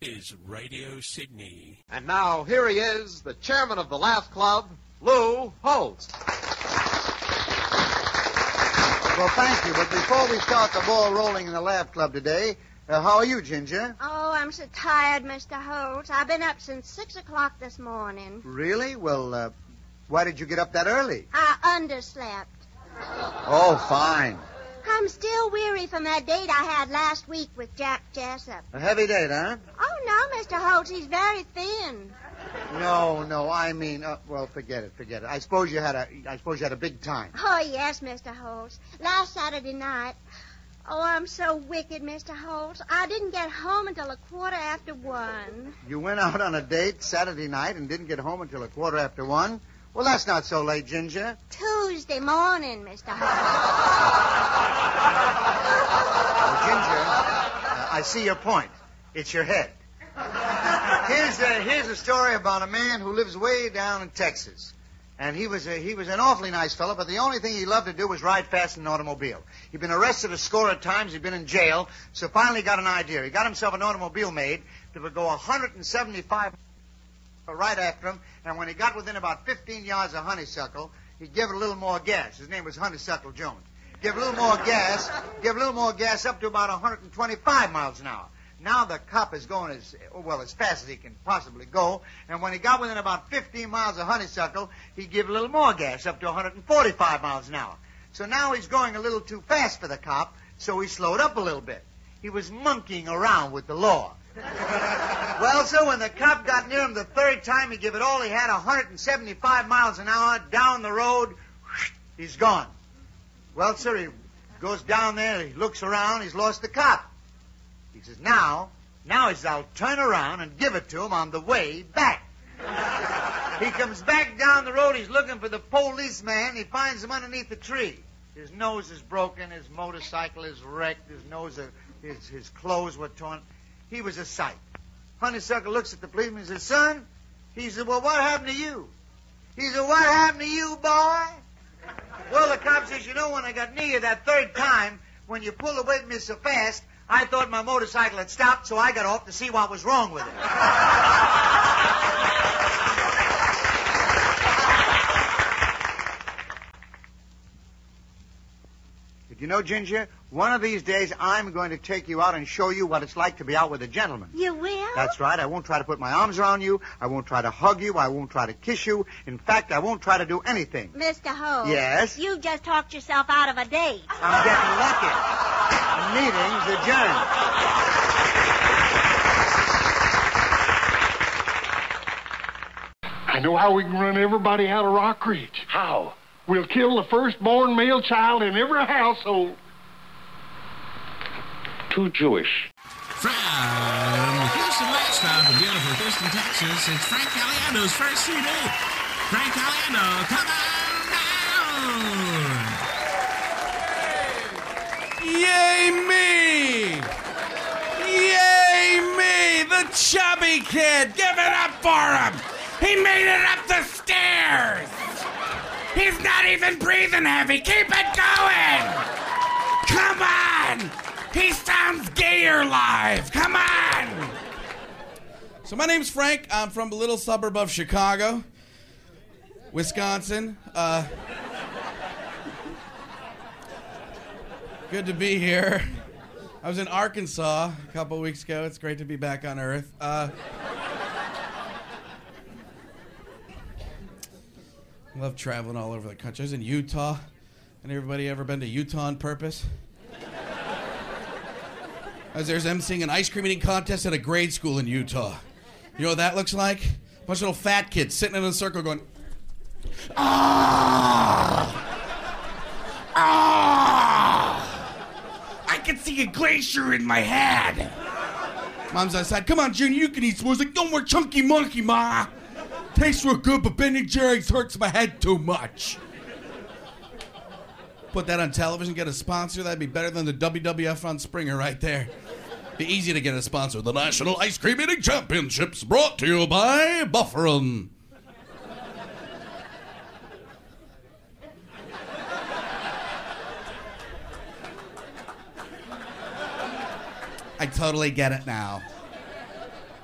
is Radio Sydney. And now, here he is, the chairman of the Laugh Club, Lou Holtz. Well, thank you. But before we start the ball rolling in the Laugh Club today, how are you, Ginger? Oh, I'm so tired, Mr. Holtz. I've been up since 6 o'clock this morning. Really? Well, why did you get up that early? I underslept. Oh, fine. I'm still weary from that date I had last week with Jack Jessup. A heavy date, huh? Oh, no, Mr. Holtz, he's very thin. No, I mean, well, forget it. I suppose you had a big time. Oh, yes, Mr. Holtz. Last Saturday night. Oh, I'm so wicked, Mr. Holtz. I didn't get home until 1:15. You went out on a date Saturday night and didn't get home until 1:15? Well, that's not so late, Ginger. Tuesday morning, Mr. Holtz. Well, Ginger, I see your point. It's your head. Here's a story about a man who lives way down in Texas. And he was an awfully nice fellow, but the only thing he loved to do was ride fast in an automobile. He'd been arrested a score of times. He'd been in jail. So finally got an idea. He got himself an automobile made that would go 175 right after him. And when he got within about 15 yards of Honeysuckle, he'd give it a little more gas. His name was Honeysuckle Jones. Give a little more gas up to about 125 miles an hour. Now the cop is going as fast as he can possibly go. And when he got within about 15 miles of Honeysuckle, he gave a little more gas up to 145 miles an hour. So now he's going a little too fast for the cop, so he slowed up a little bit. He was monkeying around with the law. Well, so when the cop got near him the third time, he gave it all he had, 175 miles an hour, down the road, he's gone. Well, sir, he goes down there, he looks around, he's lost the cop. He says, now he says, I'll turn around and give it to him on the way back. He comes back down the road, he's looking for the policeman, he finds him underneath the tree. His nose is broken, his motorcycle is wrecked, his clothes were torn. He was a sight. Honeysuckle looks at the policeman and says, son, he said, well, what happened to you? He said, what happened to you, boy? Well, the cop says, you know, when I got near you that third time, when you pulled away from me so fast, I thought my motorcycle had stopped, so I got off to see what was wrong with it. Did you know, Ginger, one of these days I'm going to take you out and show you what it's like to be out with a gentleman. You will? That's right. I won't try to put my arms around you. I won't try to hug you. I won't try to kiss you. In fact, I won't try to do anything. Mr. Holtz. Yes? You just talked yourself out of a date. I'm getting lucky. Meeting's adjourned. I know how we can run everybody out of Rock Ridge. How? We'll kill the firstborn male child in every household. Too Jewish. From Houston Lifestyle to beautiful Houston, Texas, it's Frank Caliendo's first CD. Frank Caliendo, come on down! Yay me! Yay me! The chubby kid! Give it up for him! He made it up the stairs! He's not even breathing heavy! Keep it going! Come on! He sounds gayer live! Come on! So my name's Frank. I'm from a little suburb of Chicago, Wisconsin. Good to be here. I was in Arkansas a couple weeks ago. It's great to be back on Earth. I love traveling all over the country. I was in Utah. And everybody ever been to Utah on purpose? I was there emceeing an ice cream eating contest at a grade school in Utah. You know what that looks like? A bunch of little fat kids sitting in a circle going, ah! Ah! I can see a glacier in my head. Mom's outside. Come on, Junior, you can eat s'mores. Like, don't worry, chunky monkey, Ma. Tastes real good, but Ben & Jerry's hurts my head too much. Put that on television, get a sponsor. That'd be better than the WWF on Springer right there. Be easy to get a sponsor. The National Ice Cream Eating Championships brought to you by Bufferin. I totally get it now.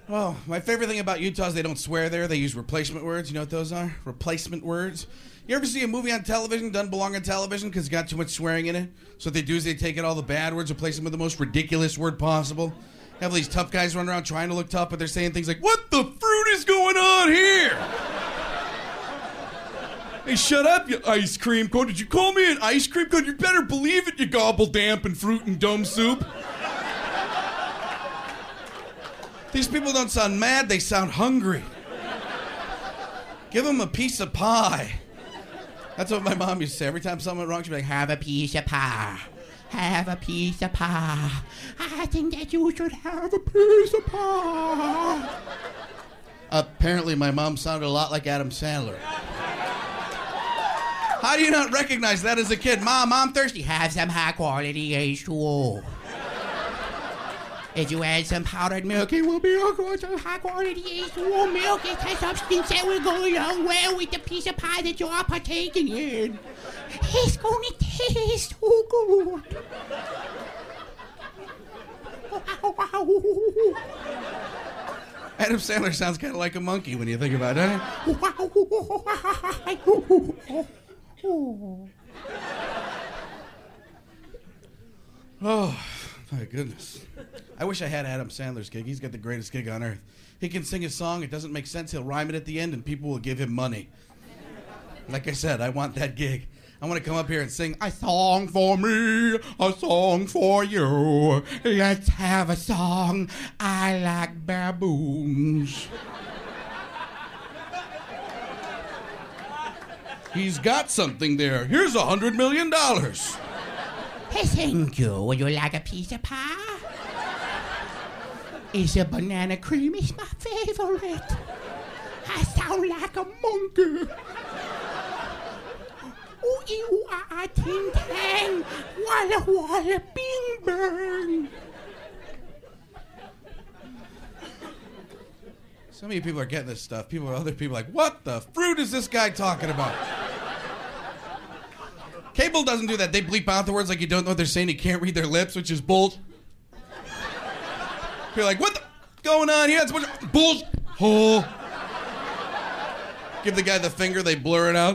Oh, my favorite thing about Utah is they don't swear there. They use replacement words. You know what those are? Replacement words. You ever see a movie on television, doesn't belong on television because it's got too much swearing in it? So what they do is they take out all the bad words, replace them with the most ridiculous word possible. Have these tough guys run around trying to look tough, but they're saying things like, "What the fruit is going on here?" "Hey, shut up, you ice cream cone. Did you call me an ice cream cone? You better believe it, you gobble damp and fruit and dome soup." These people don't sound mad, they sound hungry. Give them a piece of pie. That's what my mom used to say. Every time something went wrong, she'd be like, "Have a piece of pie. Have a piece of pie. I think that you should have a piece of pie." Apparently, my mom sounded a lot like Adam Sandler. How do you not recognize that as a kid? "Mom, I'm thirsty. Have some high-quality H2O. If you add some powdered milk, it will be a good high-quality H2O milk. It's a substance that will go along well with the piece of pie that you are partaking in. It's going to taste so good." Adam Sandler sounds kind of like a monkey when you think about it. Oh, my goodness. I wish I had Adam Sandler's gig. He's got the greatest gig on earth. He can sing a song, it doesn't make sense, he'll rhyme it at the end, and people will give him money. Like I said, I want that gig. I want to come up here and sing, "A song for me, a song for you. Let's have a song. I like baboons." He's got something there. Here's $100 million. Hey, thank you. Would you like a piece of pie? Is a banana cream is my favorite. I sound like a monkey. Ooh, ew, ah, ting, tang. Walla, walla, bing, bang. Some of you people are getting this stuff. Other people are like, "What the fruit is this guy talking about?" Cable doesn't do that. They bleep out the words like you don't know what they're saying. You can't read their lips, which is bull. You're like, "What the going on here? That's bull." Oh. Give the guy the finger, they blur it out.